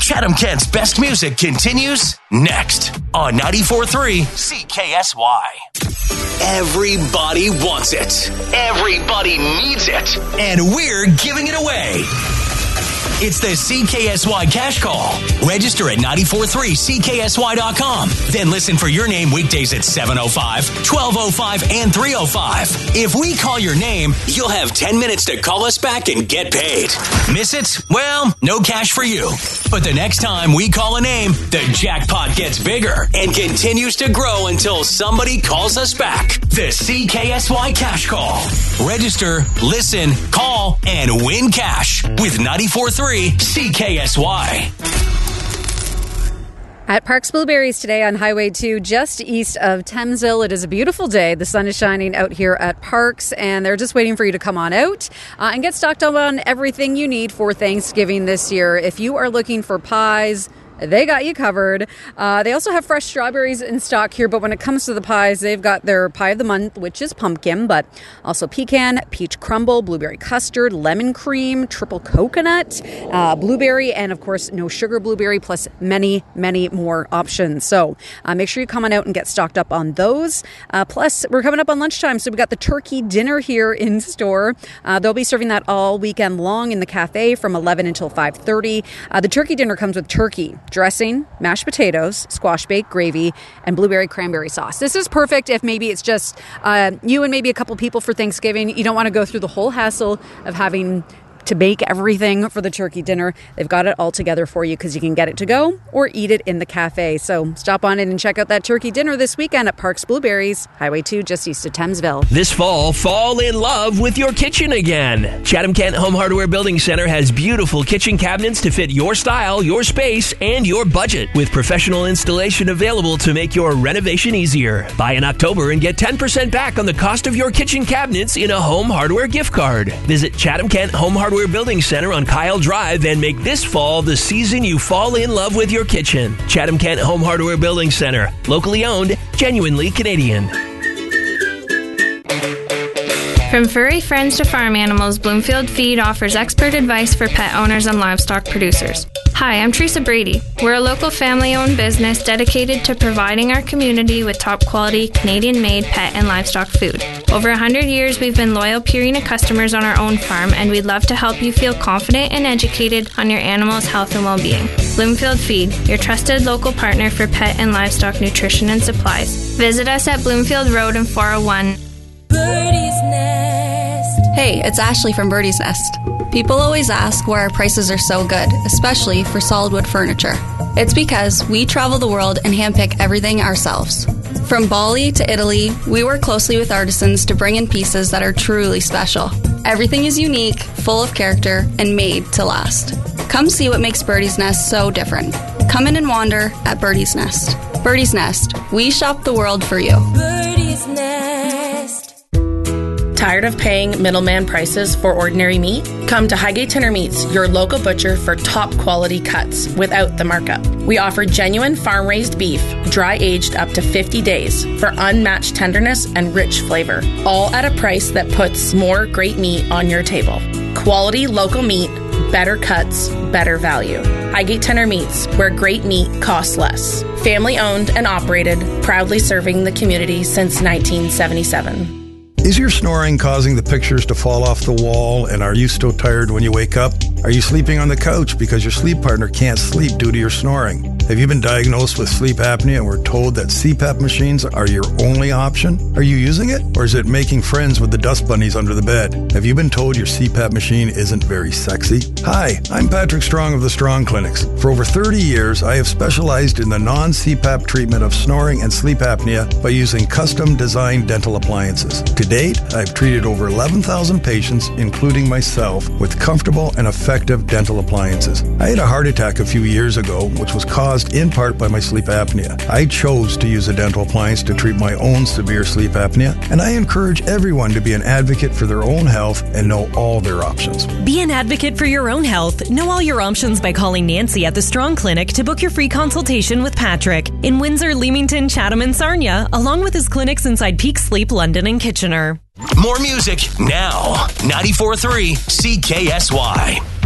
Chatham-Kent's best music continues next on 94.3 CKSY. Everybody wants it. Everybody needs it. And we're giving it away. It's the CKSY Cash Call. Register at 943CKSY.com. Then listen for your name weekdays at 7:05, 12:05, and 3:05. If we call your name, you'll have 10 minutes to call us back and get paid. Miss it? Well, no cash for you. But the next time we call a name, the jackpot gets bigger and continues to grow until somebody calls us back. The CKSY Cash Call. Register, listen, call, and win cash with 94.3 CKSY. At Parks Blueberries today on Highway 2, just east of Thamesville. It is a beautiful day. The sun is shining out here at Parks, and they're just waiting for you to come on out and get stocked up on everything you need for Thanksgiving this year. If you are looking for pies, they got you covered. They also have fresh strawberries in stock here, but when it comes to the pies, they've got their pie of the month, which is pumpkin, but also pecan, peach crumble, blueberry custard, lemon cream, triple coconut, blueberry, and of course, no sugar blueberry, plus many, many more options. So make sure you come on out and get stocked up on those. Plus, we're coming up on lunchtime, so we got the turkey dinner here in store. They'll be serving that all weekend long in the cafe from 11 until 5:30. The turkey dinner comes with turkey, dressing, mashed potatoes, squash bake, gravy, and blueberry cranberry sauce. This is perfect if maybe it's just you and maybe a couple people for Thanksgiving. You don't want to go through the whole hassle of having to bake everything for the turkey dinner. They've got it all together for you because you can get it to go or eat it in the cafe. So stop on in and check out that turkey dinner this weekend at Parks Blueberries, Highway 2, just east of Thamesville. This fall, fall in love with your kitchen again. Chatham-Kent Home Hardware Building Center has beautiful kitchen cabinets to fit your style, your space, and your budget, with professional installation available to make your renovation easier. Buy in October and get 10% back on the cost of your kitchen cabinets in a Home Hardware gift card. Visit Chatham-Kent Home Hardware Building Center on Kyle Drive and make this fall the season you fall in love with your kitchen. Chatham-Kent Home Hardware Building Center. Locally owned, genuinely Canadian. From furry friends to farm animals, Bloomfield Feed offers expert advice for pet owners and livestock producers. Hi, I'm Teresa Brady. We're a local family-owned business dedicated to providing our community with top-quality, Canadian-made pet and livestock food. Over 100 years, we've been loyal Purina customers on our own farm, and we'd love to help you feel confident and educated on your animal's health and well-being. Bloomfield Feed, your trusted local partner for pet and livestock nutrition and supplies. Visit us at Bloomfield Road and 401. Birdie's Nest. Hey, it's Ashley from Birdie's Nest. People always ask why our prices are so good, especially for solid wood furniture. It's because we travel the world and handpick everything ourselves. From Bali to Italy, we work closely with artisans to bring in pieces that are truly special. Everything is unique, full of character, and made to last. Come see what makes Birdie's Nest so different. Come in and wander at Birdie's Nest. Birdie's Nest, we shop the world for you. Birdie's Nest. Tired of paying middleman prices for ordinary meat? Come to Highgate Tender Meats, your local butcher for top quality cuts without the markup. We offer genuine farm-raised beef, dry-aged up to 50 days for unmatched tenderness and rich flavor, all at a price that puts more great meat on your table. Quality local meat, better cuts, better value. Highgate Tender Meats, where great meat costs less. Family owned and operated, proudly serving the community since 1977. Is your snoring causing the pictures to fall off the wall, and are you still tired when you wake up? Are you sleeping on the couch because your sleep partner can't sleep due to your snoring? Have you been diagnosed with sleep apnea and were told that CPAP machines are your only option? Are you using it, or is it making friends with the dust bunnies under the bed? Have you been told your CPAP machine isn't very sexy? Hi, I'm Patrick Strong of the Strong Clinics. For over 30 years, I have specialized in the non-CPAP treatment of snoring and sleep apnea by using custom-designed dental appliances. To date, I've treated over 11,000 patients, including myself, with comfortable and effective dental appliances. I had a heart attack a few years ago, which was caused in part by my sleep apnea. I chose to use a dental appliance to treat my own severe sleep apnea, and I encourage everyone to be an advocate for their own health and know all their options. Be an advocate for your own health. Know all your options by calling Nancy at the Strong Clinic to book your free consultation with Patrick in Windsor, Leamington, Chatham, and Sarnia, along with his clinics inside Peak Sleep, London, and Kitchener. More music now. 94.3 CKSY.